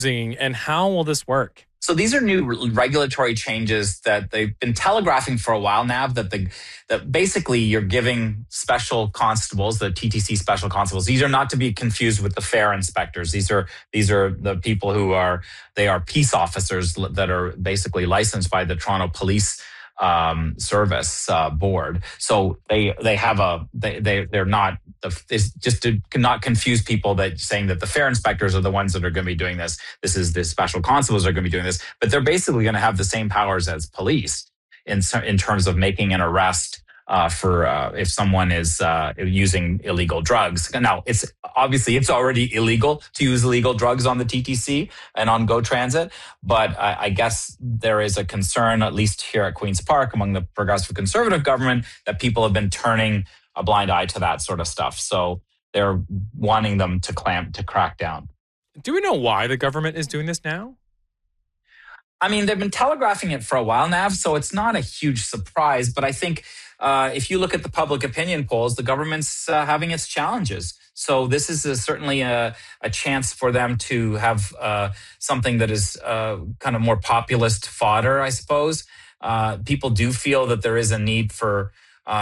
And how will this work? So these are new regulatory changes that they've been telegraphing for a while now. That basically you're giving special constables, the TTC special constables. These are not to be confused with the fare inspectors. These are the people who are peace officers that are basically licensed by the Toronto Police Service board. So they're not. It's just to not confuse people that saying that the fare inspectors are the ones that are going to be doing this. This is the special constables are going to be doing this, but they're basically going to have the same powers as police in terms of making an arrest for if someone is using illegal drugs. Now, it's already illegal to use illegal drugs on the TTC and on GO Transit, but I guess there is a concern, at least here at Queen's Park, among the progressive conservative government, that people have been turning a blind eye to that sort of stuff. So they're wanting them to crack down. Do we know why the government is doing this now? I mean, they've been telegraphing it for a while now, so it's not a huge surprise. But I think if you look at the public opinion polls, the government's having its challenges. So this is certainly a chance for them to have something that is kind of more populist fodder, I suppose. People do feel that there is a need for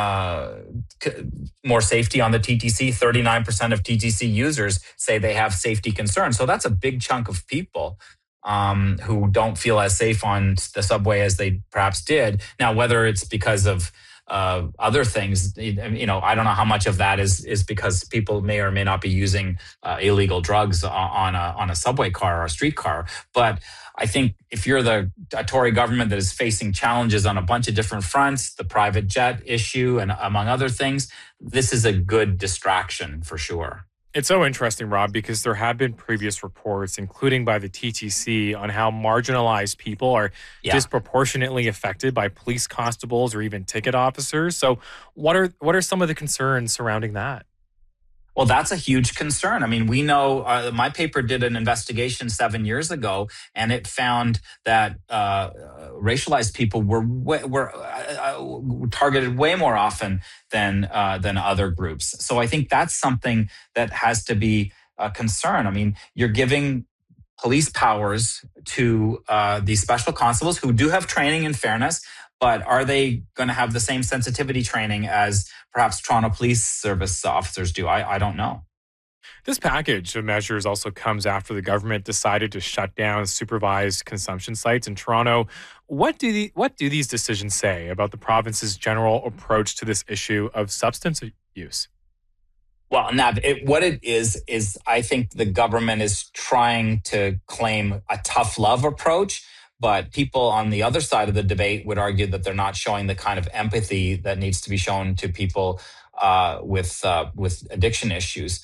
more safety on the TTC. 39% of TTC users say they have safety concerns. So that's a big chunk of people who don't feel as safe on the subway as they perhaps did. Now, whether it's because of other things, I don't know how much of that is because people may or may not be using illegal drugs on a subway car or a streetcar. But I think if you're a Tory government that is facing challenges on a bunch of different fronts, the private jet issue, and among other things, this is a good distraction for sure. It's so interesting, Rob, because there have been previous reports, including by the TTC, on how marginalized people are disproportionately affected by police constables or even ticket officers. So what are some of the concerns surrounding that? Well, that's a huge concern. I mean, we know my paper did an investigation 7 years ago, and it found that racialized people were targeted way more often than other groups. So I think that's something that has to be a concern. I mean, you're giving police powers to these special constables who do have training in fairness, but are they going to have the same sensitivity training as perhaps Toronto Police Service officers do? I don't know. This package of measures also comes after the government decided to shut down supervised consumption sites in Toronto. What do these decisions say about the province's general approach to this issue of substance use? Well, Nav, what it is I think the government is trying to claim a tough love approach. But people on the other side of the debate would argue that they're not showing the kind of empathy that needs to be shown to people with addiction issues.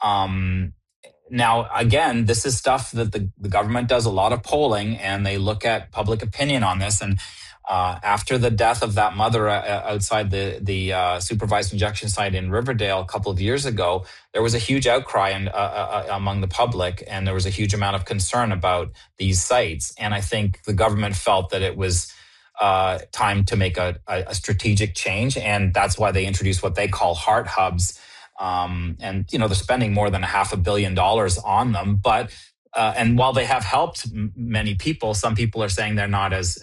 Now, again, this is stuff that the government does a lot of polling, and they look at public opinion on this. And after the death of that mother outside the supervised injection site in Riverdale a couple of years ago, there was a huge outcry among the public, and there was a huge amount of concern about these sites. And I think the government felt that it was time to make a strategic change, and that's why they introduced what they call heart hubs. And they're spending more than $500 million on them, but and while they have helped many people, some people are saying they're not as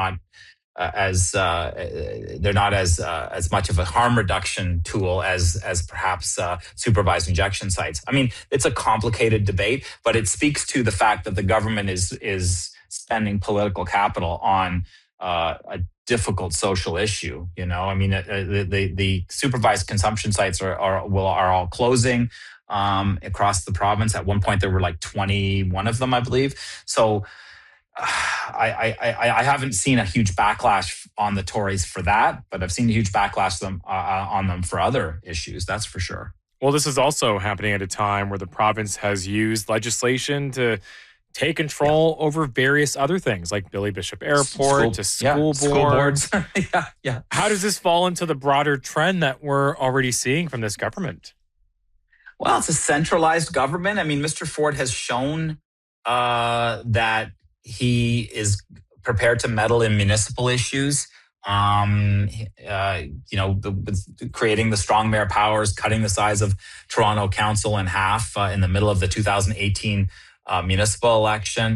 much of a harm reduction tool as perhaps supervised injection sites. I mean, it's a complicated debate, but it speaks to the fact that the government is spending political capital on a difficult social issue. I mean, the supervised consumption sites are all closing across the province. At one point, there were like 21 of them, I believe. So I haven't seen a huge backlash on the Tories for that, but I've seen a huge backlash on them for other issues. That's for sure. Well, this is also happening at a time where the province has used legislation to take control over various other things like Billy Bishop Airport school boards. Yeah. How does this fall into the broader trend that we're already seeing from this government? Well, it's a centralized government. I mean, Mr. Ford has shown that he is prepared to meddle in municipal issues. Creating the strong mayor powers, cutting the size of Toronto Council in half in the middle of the 2018 municipal election.